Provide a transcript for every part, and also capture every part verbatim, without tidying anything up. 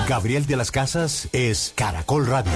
Gabriel de las Casas es Caracol Radio.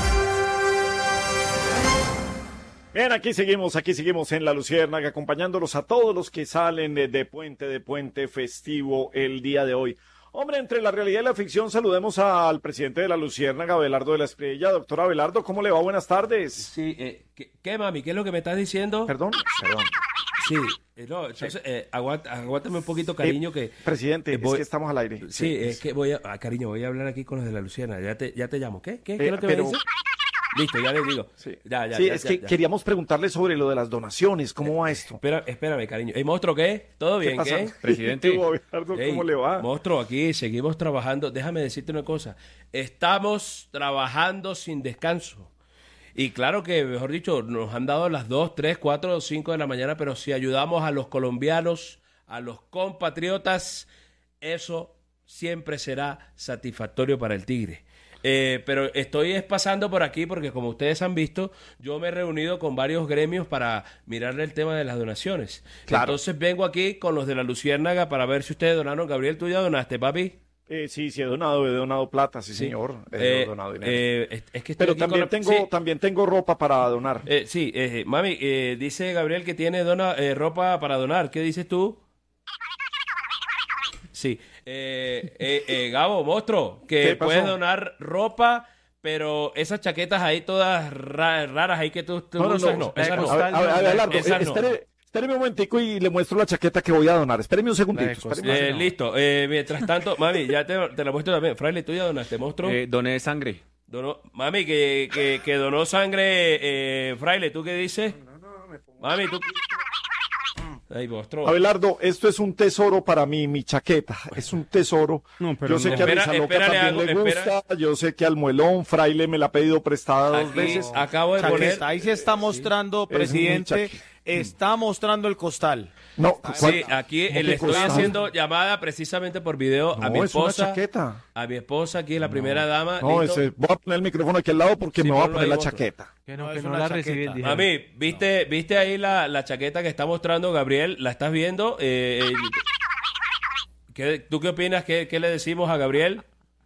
Bien, aquí seguimos, aquí seguimos en La Luciérnaga, acompañándolos a todos los que salen de, de puente, de puente festivo el día de hoy. Hombre, entre la realidad y la ficción, saludemos al presidente de La Luciérnaga, Abelardo de la Espriella. Doctor Abelardo, ¿cómo le va? Buenas tardes. Sí, eh, ¿qué, ¿qué, mami? ¿Qué es lo que me estás diciendo? Perdón, perdón. Sí, eh, no, entonces, eh, aguanta, aguántame un poquito, cariño, que... Eh, presidente, eh, voy, es que estamos al aire. Sí, sí es que voy a... Ah, cariño, voy a hablar aquí con los de La Luciérnaga, ya te, ya te llamo. ¿Qué? ¿Qué? ¿Qué eh, es lo que pero... me dices? Listo, ya les digo. Sí, ya, ya, sí ya, es ya, que ya. queríamos preguntarle sobre lo de las donaciones, ¿cómo va esto? Espera, espérame, cariño. Ey, monstruo, ¿qué? ¿Todo bien? ¿Qué? Presidente. Abelardo, Ey, ¿cómo le va? Monstruo, aquí seguimos trabajando. Déjame decirte una cosa. Estamos trabajando sin descanso. Y claro que, mejor dicho, nos han dado las dos, tres, cuatro, cinco de la mañana, pero si ayudamos a los colombianos, a los compatriotas, eso siempre será satisfactorio para el Tigre. Eh, pero estoy es pasando por aquí porque, como ustedes han visto, yo me he reunido con varios gremios para mirarle el tema de las donaciones. Claro. Entonces vengo aquí con los de La Luciérnaga para ver si ustedes donaron. Gabriel, ¿tú ya donaste, papi? Eh, sí, sí he donado, he donado plata, sí, Sí. señor. He Eh, donado dinero. eh, es, es que estoy Pero aquí también con la- tengo, sí. también tengo ropa para donar. Eh, sí, eh, mami, eh, dice Gabriel que tiene dona, eh, ropa para donar. ¿Qué dices tú? Sí. Eh, eh, eh, Gabo, monstruo, que ¿Qué pasó? puedes donar ropa, pero esas chaquetas ahí todas ra- raras ahí que tú, tú No, no, usas, no. no. Esas no. A ver, a ver, Abelardo, Esas eh, no. espere, espéreme un momentico y le muestro la chaqueta que voy a donar. Espéreme un segundito. La de espéreme. Eh, listo. Eh, mientras tanto, mami, ya te, te la muestro también. Fraile, ¿tú ya donaste, monstruo? Eh, doné sangre. Donó, mami, que, que, que donó sangre, eh, Fraile, ¿tú qué dices? Mami, tú... Ay, monstruo. Abelardo, esto es un tesoro para mí, mi chaqueta. Es un tesoro. No, pero yo sé no. que a Espera, Rizaloca espérale también algo, le espera. gusta. Yo sé que al muelón, Fraile me la ha pedido prestada dos Aquí veces. acabo de poner... Chaqueta. Ahí se está mostrando, Es presidente, muy chaque- está mostrando el costal. No, Sí, aquí ¿cómo le que estoy costal? haciendo llamada precisamente por video a No, mi es una esposa. chaqueta. A mi esposa, aquí la primera dama. No, listo. ese, voy a poner el micrófono aquí al lado porque Sí, me voy a ponlo poner ahí, la otro. chaqueta. Que No, no, es que no una la chaqueta. recibí. dijeron. Mami, ¿viste, ¿viste ahí la, la chaqueta que está mostrando Gabriel? ¿La estás viendo? Eh, eh, ¿qué- ¿Tú qué opinas? ¿Qué, qué le decimos a Gabriel?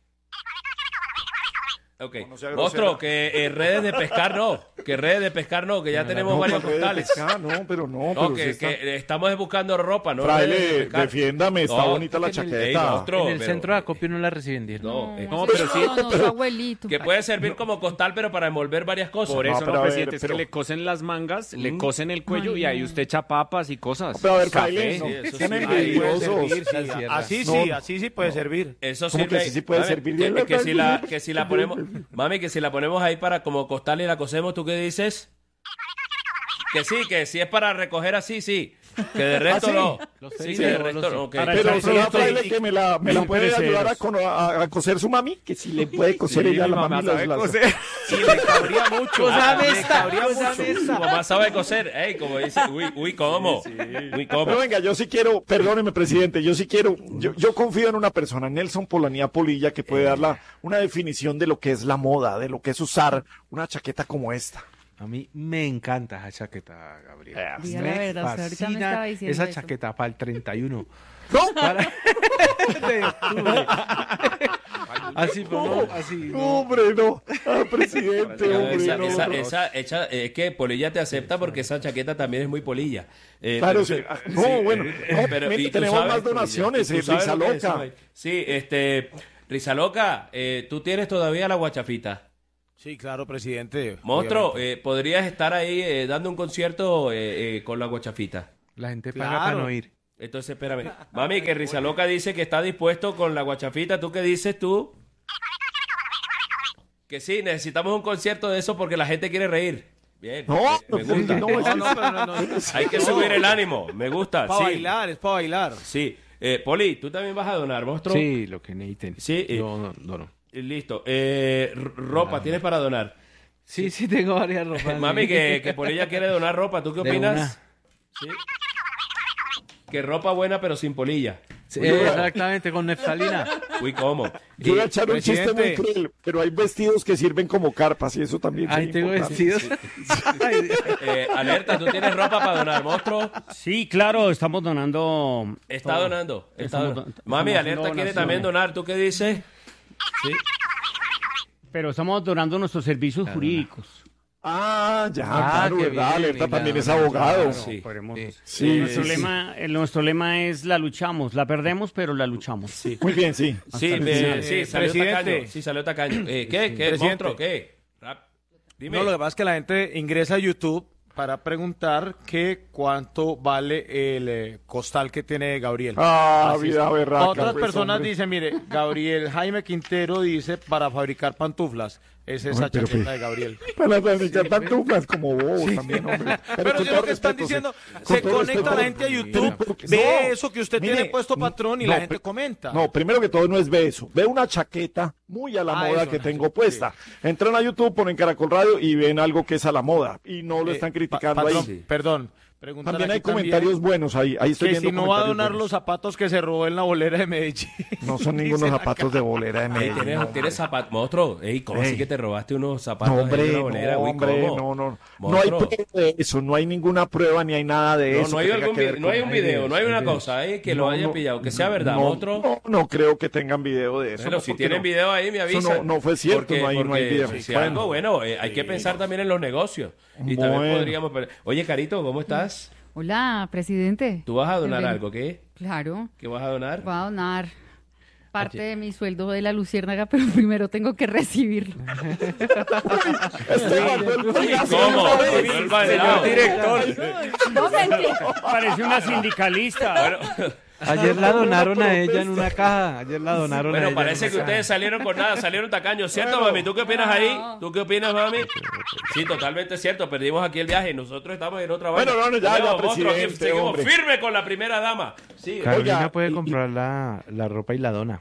Ok. No, no sea Monstruo, grosera. que eh, redes de pescar no. Que redes de pescar no, que ya tenemos No, varios ¿cuál red de costales. pescar? No, pero no, No, pero que, sí está- que estamos buscando ropa, ¿no? redes de Fraile, pescar. defiéndame, está No, bonita la es que en el- chaqueta. Ey, monstruo, En el pero- centro de acopio no la reciben. dijeron. No, eh, No, pero sí, no, su abuelito. que puede servir como costal, pero para envolver varias cosas. Por No, eso, pero no, a ver, presidente, es pero- que le cosen las mangas, le Mm. cosen el cuello Ay, y ahí no. usted echa papas y cosas. Pero a ver, Café. Fraile, no, sí, eso sean sí. envidiosos. Puede servir, sí, La sierra. así No, sí, no. así sí puede servir. Eso ¿Cómo sirve que sí, sí puede a ver, servir? que, Dile, que si la, Fraile. que si la ponemos, mami, que si la ponemos ahí para como costal y la cosemos, ¿tú qué dices? Que sí, que si es para recoger así, sí. Que de resto ¿Ah, sí? no. Los Sí, seis de euros, resto los no. seis. ok. Para Pero, el pero presidente Fraile y- que me la, me la y puede peceros. ayudar a, cono- a- a coser su mami, que si le puede coser Sí, ella mi la mamá mami sabe las- las- coser. Sí, le cabría mucho. le cabría Tu mucho. mamá sabe coser. Ey, como dice, uy, uy, ¿cómo? Uy, ¿cómo? Pero venga, yo sí quiero, perdóneme, presidente, yo sí quiero, yo, yo confío en una persona, Nelson Polanía Polilla, que puede dar la- una definición de lo que es la moda, de lo que es usar una chaqueta como esta. A mí me encanta esa chaqueta, Gabriel. Eh, Diga Me la verdad, usted ahorita me fascina estaba diciendo esa eso. chaqueta para el treinta y uno. ¿No? Para- de octubre. Así, pero no, así. no. Hombre, no. Ah, presidente, hombre, esa, no, esa, no. esa, esa- es que Polilla te acepta porque esa chaqueta también es muy polilla. Eh, Claro, pero- sí. Ah, no, bueno, no, pero- mire, y tú tenemos sabes, más donaciones, y tú eh, sabes lo que Rizaloca. decimos ahí. Sí, este, Rizaloca, eh, tú tienes todavía la guachafita. Sí, claro, presidente. Monstruo, obviamente. eh, podrías estar ahí eh, dando un concierto eh, eh, con la guachafita. La gente paga Claro. para no ir. Entonces, espérame. Mami, que Rizaloca dice que está dispuesto con la guachafita. ¿Tú qué dices tú? Que sí, necesitamos un concierto de eso porque la gente quiere reír. Bien, No, me, me gusta. no, No, es- no, pero no, no. Hay que subir el ánimo. Me gusta. Para sí. bailar, es para bailar. Sí. Eh, Poli, ¿tú también vas a donar, monstruo? Sí, lo que necesiten. Sí, eh, Yo no, no, no. Eh, Listo. Eh, r- ropa, ¿tienes para donar? Sí, sí, tengo varias ropas. Mami, que, que por ella quiere donar ropa. ¿Tú qué De opinas? una. Sí. Que ropa buena, pero sin polilla. Sí, exactamente, con neftalina. Uy, ¿cómo? Yo voy a Y- echar un chiste muy presidente. cruel, pero hay vestidos que sirven como carpas y eso también Ahí es tengo importante. vestidos. Ay, eh, alerta, ¿tú tienes ropa para donar, monstruo? Sí, claro, estamos donando. Está todo. donando. Está Estamos donando. don- Mami, estamos alerta haciendo quiere donaciones. también donar. ¿Tú qué dices? Sí. Pero estamos donando nuestros servicios Claro. jurídicos. Ah, ya, Ah, claro, qué ¿verdad? bien, Alerta mira, también es bueno, abogado. claro. Sí. Podremos- Sí. Sí, nuestro, sí, lema, el- nuestro lema es la luchamos, la perdemos, pero la luchamos. Sí. Muy bien, sí. Sí, el me- final. sí, Eh, salió presidente. tacaño. Sí, salió tacaño. Eh, ¿Qué? ¿Qué? Presidente. ¿Monstruo? ¿Qué? Rap. Dime. No, lo que pasa es que la gente ingresa a YouTube para preguntar que cuánto vale el eh, costal que tiene Gabriel. Ah, Así vida es. berraca, Otras pues, personas hombre. dicen, mire, Gabriel Jaime Quintero dice para fabricar pantuflas. Es esa Ay, pero chaqueta pues- de Gabriel. Para fabricar pantuflas como bobo también, hombre. Pero con si todo lo que están respeto, diciendo, sí. Con se todo conecta respeto, la gente a YouTube, pero- ve no, eso que usted mire, tiene puesto, patrón, y no, la gente pri- comenta. No, primero que todo no es ve eso. Ve una chaqueta muy a la Ah, moda eso, que sí, tengo sí. puesta. Entran a YouTube, ponen Caracol Radio y ven algo que es a la moda. Y no lo Eh, están pa- criticando patrón, ahí. Sí. Perdón, preguntan También aquí hay comentarios buenos ahí. Ahí estoy que viendo si no va a comentarios donar buenos. los zapatos que se robó en la bolera de Medellín. No son ningunos Dicen zapatos de bolera de Ey, Medellín. ¿Tienes, hombre. tienes zapatos? Monstruo, ey, ¿cómo Ey. así que te robaste unos zapatos No, ahí de hombre, una bolera? no, Uy, hombre, ¿cómo? no, no. No hay Monstruo. prueba de eso, no hay ninguna prueba ni hay nada de No, eso. no hay, que tenga algún que vi- ver no hay con- un video, no hay una Ay, cosa eh, que lo no, haya no, pillado, que sea verdad, no, monstruo. No, no creo que tengan video de eso. Bueno, no, si porque tienen no. video ahí, me Eso avisan. no- no fue cierto, Porque- no hay- no hay porque video. Si Bueno. algo, bueno, eh, hay que pensar también en los negocios. Y también Bueno. podríamos... Oye, Carito, ¿cómo estás? Hola, presidente. ¿Tú vas a donar Bienvenido. algo? ¿Qué? Claro, ¿Qué vas a donar? voy a donar parte Oye. de mi sueldo de la luciérnaga, pero primero tengo que recibirlo. Este mandó el payaso ¿Cómo? una vez. El bailado. Parece una sindicalista. Bueno, Ayer la donaron a ella en una caja. Ayer la donaron a bueno, ella. parece en que una ustedes salieron con nada, salieron tacaños, ¿cierto, mami? ¿Tú qué opinas ahí? ¿Tú qué opinas, mami? Sí, totalmente cierto, perdimos aquí el viaje, nosotros estamos en otra Bueno, vaina. no, no, ya, Bueno, ya, monstruo, aquí presidente, seguimos hombre. firme con la primera dama. Sí, caja. Carolina Oiga, puede y- comprar la, la ropa y la dona.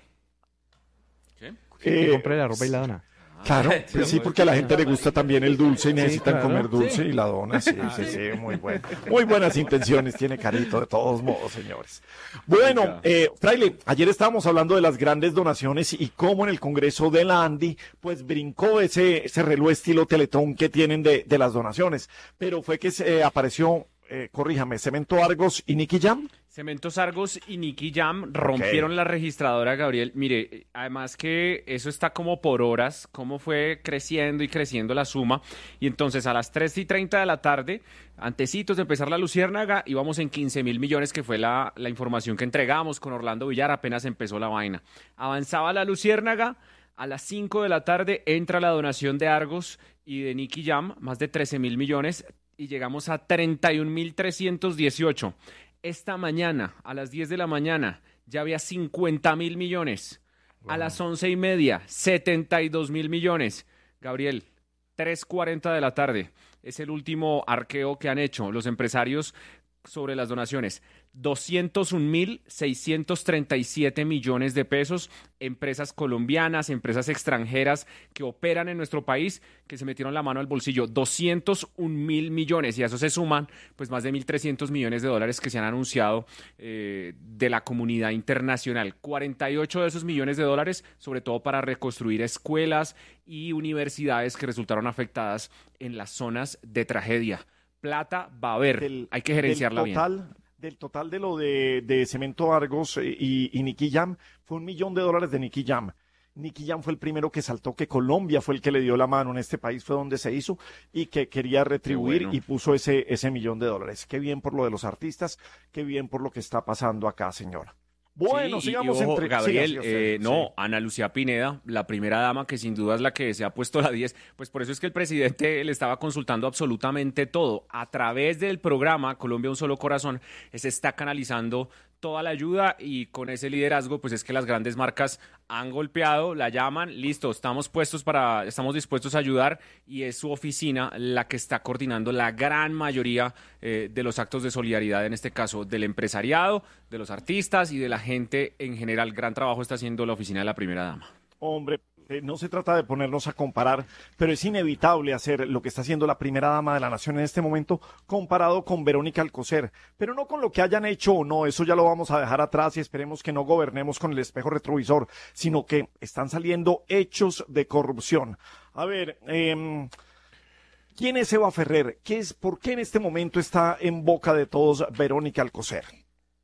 Eh, Que compre la ropa y la dona. Claro, pues sí, porque a la gente le gusta también el dulce y necesitan claro. comer dulce y la dona, sí, sí, sí, muy bueno. Muy buenas intenciones tiene Carito, de todos modos, señores. Bueno, eh, Fraile, ayer estábamos hablando de las grandes donaciones y cómo en el Congreso de la Andi, pues brincó ese, ese reloj estilo Teletón que tienen de, de las donaciones, pero fue que se eh, apareció, eh, corríjame, Cemento Argos y Nicky Jam. Cementos Argos y Nicky Jam rompieron la registradora, Gabriel. Mire, además que eso está como por horas, cómo fue creciendo y creciendo la suma. Y entonces a las tres y treinta de la tarde, antecitos de empezar la Luciérnaga, íbamos en quince mil millones, que fue la, la información que entregamos con Orlando Villar, apenas empezó la vaina. Avanzaba la Luciérnaga, a las cinco de la tarde entra la donación de Argos y de Nicky Jam, más de trece mil millones, y llegamos a treinta y un mil trescientos dieciocho. Esta mañana, a las diez de la mañana, ya había cincuenta mil millones. A las once y media, setenta y dos mil millones. Gabriel, tres cuarenta de la tarde. Es el último arqueo que han hecho los empresarios sobre las donaciones. doscientos un mil seiscientos treinta y siete millones de pesos. Empresas colombianas, empresas extranjeras que operan en nuestro país, que se metieron la mano al bolsillo. doscientos un mil millones. Y a eso se suman pues más de mil trescientos millones de dólares que se han anunciado eh, de la comunidad internacional. cuarenta y ocho de esos millones de dólares, sobre todo para reconstruir escuelas y universidades que resultaron afectadas en las zonas de tragedia. Plata va a haber, Del- hay que gerenciarla del total, Del total de lo de, de Cemento Argos eh, y, y Nicky Jam, fue un millón de dólares de Nicky Jam. Nicky Jam fue el primero que saltó, que Colombia fue el que le dio la mano en este país, fue donde se hizo y que quería retribuir bueno. y puso ese, ese millón de dólares. Qué bien por lo de los artistas, qué bien por lo que está pasando acá, señora. Bueno, Sí, y- sigamos y ojo, entre... Gabriel, siga, siga usted, eh, no, sí. Ana Lucía Pineda, la primera dama, que sin duda es la que se ha puesto la diez, pues por eso es que el presidente le estaba consultando absolutamente todo. A través del programa Colombia Un Solo Corazón, se está canalizando toda la ayuda y con ese liderazgo, pues es que las grandes marcas han golpeado, la llaman, listo, estamos puestos para, estamos dispuestos a ayudar y es su oficina la que está coordinando la gran mayoría eh, de los actos de solidaridad, en este caso del empresariado, de los artistas y de la gente en general. Gran trabajo está haciendo la oficina de la primera dama. Hombre, eh, no se trata de ponernos a comparar, pero es inevitable hacer lo que está haciendo la primera dama de la nación en este momento comparado con Verónica Alcocer, pero no con lo que hayan hecho o no, eso ya lo vamos a dejar atrás y esperemos que no gobernemos con el espejo retrovisor, sino que están saliendo hechos de corrupción. A ver, eh, ¿quién es Eva Ferrer? ¿Qué es, ¿Por qué en este momento está en boca de todos Verónica Alcocer?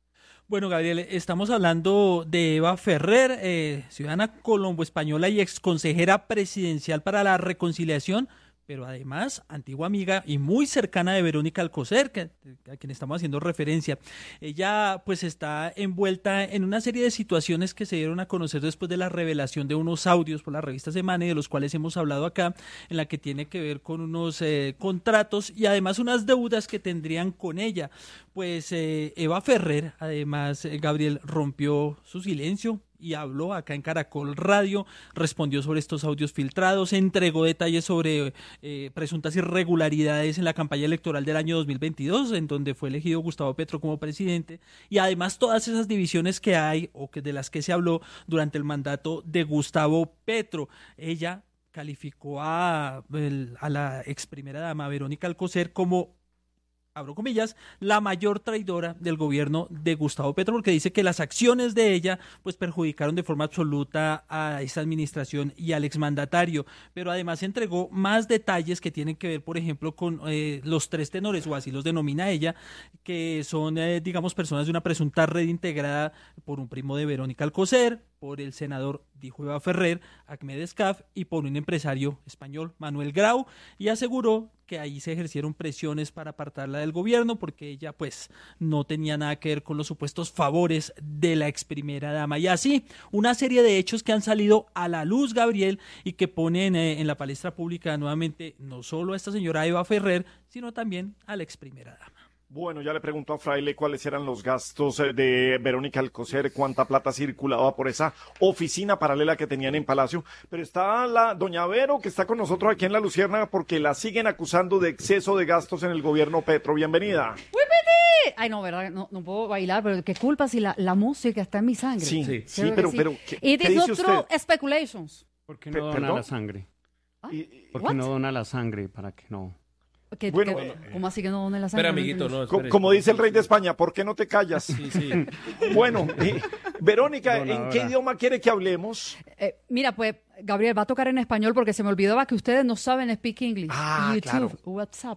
Bueno, Gabriel, estamos hablando de Eva Ferrer, eh, ciudadana colombo-española y exconsejera presidencial para la reconciliación, pero además antigua amiga y muy cercana de Verónica Alcocer, que, a quien estamos haciendo referencia. Ella pues está envuelta en una serie de situaciones que se dieron a conocer después de la revelación de unos audios por la revista Semana y de los cuales hemos hablado acá, en la que tiene que ver con unos eh, contratos y además unas deudas que tendrían con ella. Pues eh, Eva Ferrer, además, eh, Gabriel, rompió su silencio y habló acá en Caracol Radio, respondió sobre estos audios filtrados, entregó detalles sobre eh, presuntas irregularidades en la campaña electoral del año dos mil veintidós, en donde fue elegido Gustavo Petro como presidente, y además todas esas divisiones que hay o que de las que se habló durante el mandato de Gustavo Petro. Ella calificó a, el, a la ex primera dama Verónica Alcocer como, abro comillas, la mayor traidora del gobierno de Gustavo Petro, porque dice que las acciones de ella pues perjudicaron de forma absoluta a esa administración y al exmandatario, pero además entregó más detalles que tienen que ver, por ejemplo, con eh, los tres tenores, o así los denomina ella, que son, eh, digamos, personas de una presunta red integrada por un primo de Verónica Alcocer, por el senador, dijo Eva Ferrer, Ahmed Escaf, y por un empresario español, Manuel Grau, y aseguró que ahí se ejercieron presiones para apartarla del gobierno porque ella pues no tenía nada que ver con los supuestos favores de la ex primera dama. Y así, una serie de hechos que han salido a la luz, Gabriel, y que ponen eh, en la palestra pública nuevamente no solo a esta señora Eva Ferrer, sino también a la ex primera dama. Bueno, ya le pregunto a Fraile cuáles eran los gastos de Verónica Alcocer, cuánta plata circulaba por esa oficina paralela que tenían en Palacio, pero está la doña Vero, que está con nosotros aquí en La Luciérnaga, porque la siguen acusando de exceso de gastos en el gobierno Petro. Bienvenida. ¡Wipiti! Ay, no, ¿verdad? No, no puedo bailar, pero qué culpa si la, la música está en mi sangre. Sí, sí, sí, Creo pero, que sí. pero ¿qué, It qué is dice not usted? true speculations. ¿Por qué Pe- no dona ¿perdón? la sangre? ¿Ah? Y- ¿Por What? qué no dona la sangre? ¿Para que no? ¿Qué- Bueno, qué- eh, ¿Cómo así que no donen la sangre? Espera, No amiguito, entendí. no. Co- espere. como dice el rey de España, ¿por qué no te callas? Sí, sí. Bueno, eh, Verónica, ¿en Donadora. qué idioma quiere que hablemos? Eh, mira, pues, Gabriel, va a tocar en español porque se me olvidaba que ustedes no saben speak English. Ah, YouTube, claro. WhatsApp.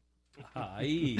Ahí.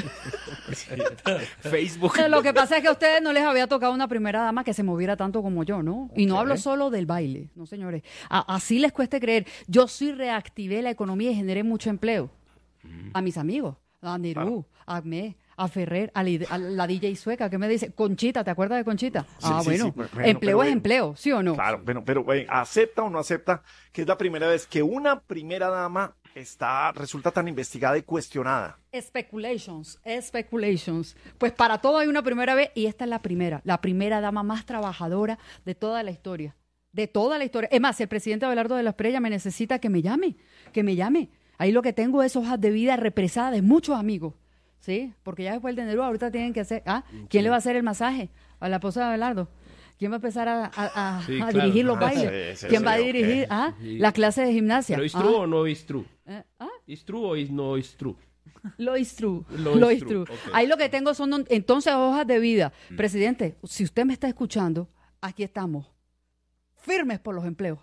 Facebook. Eh, Lo que pasa es que a ustedes no les había tocado una primera dama que se moviera tanto como yo, ¿no? Y no hablo solo del baile, no, señores. A- así les cueste creer. Yo sí reactivé la economía y generé mucho empleo. A mis amigos, a Nerú, a Ahmed, a Ferrer, a, li- a la D J sueca, ¿qué me dice? Conchita, ¿te acuerdas de Conchita? Sí, ah, sí, bueno, sí, bueno, empleo pero, es eh, empleo, ¿sí o no? Claro, bueno, pero eh, ¿acepta o no acepta que es la primera vez que una primera dama está resulta tan investigada y cuestionada? Speculations, speculations. Pues para todo hay una primera vez y esta es la primera, la primera dama más trabajadora de toda la historia, de toda la historia. Es más, si el presidente Abelardo de la Espriella me necesita que me llame, que me llame. Ahí lo que tengo es hojas de vida represadas de muchos amigos, ¿sí? Porque ya después del dinero ahorita tienen que hacer, ¿ah? ¿Quién le va a hacer el masaje a la esposa de Abelardo? ¿Quién va a empezar a, a- a- Sí, a claro. dirigir los Ah, bailes? sí, sí, ¿Quién sí, va a ok. dirigir ah, Sí. la clase de gimnasia? ¿Pero is Ah, true o no is true? eh, ah, ¿Is true o is no is true? Lo is true. Lo Lo is is true, true. ok. Ahí lo que tengo son un- entonces hojas de vida. Presidente, si usted me está escuchando, aquí estamos. Firmes por los empleos.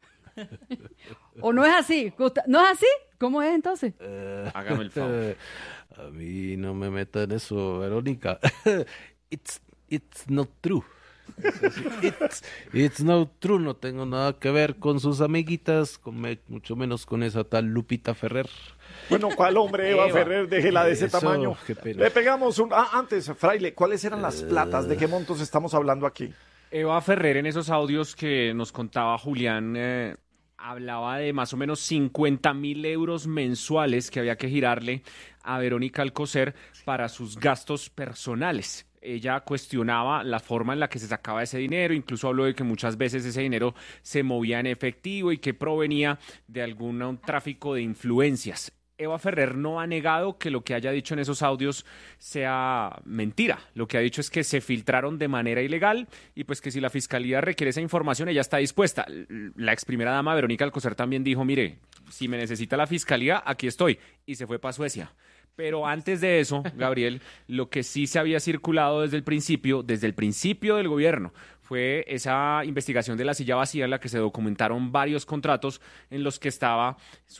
¿O no es así? Gusta- ¿No es así? ¿Cómo es entonces? Hágame el favor. A mí no me meta en eso, Verónica. It's, it's not true. It's, it's not true. No tengo nada que ver con sus amiguitas, con me- mucho menos con esa tal Lupita Ferrer. Bueno, ¿cuál hombre, Eva, Eva. Ferrer? Déjela de ese Eso, tamaño. qué pena. Le pegamos un... Ah, antes, Fraile, ¿cuáles eran las platas? ¿De qué montos estamos hablando aquí? Eva Ferrer en esos audios que nos contaba Julián eh, hablaba de más o menos cincuenta mil euros mensuales que había que girarle a Verónica Alcocer para sus gastos personales. Ella cuestionaba la forma en la que se sacaba ese dinero, incluso habló de que muchas veces ese dinero se movía en efectivo y que provenía de algún un tráfico de influencias. Eva Ferrer no ha negado que lo que haya dicho en esos audios sea mentira. Lo que ha dicho es que se filtraron de manera ilegal y pues que si la fiscalía requiere esa información, ella está dispuesta. La ex primera dama Verónica Alcocer también dijo, mire, si me necesita la fiscalía, aquí estoy. Y se fue para Suecia. Pero antes de eso, Gabriel, lo que sí se había circulado desde el principio, desde el principio del gobierno, fue esa investigación de la silla vacía en la que se documentaron varios contratos en los que estaba su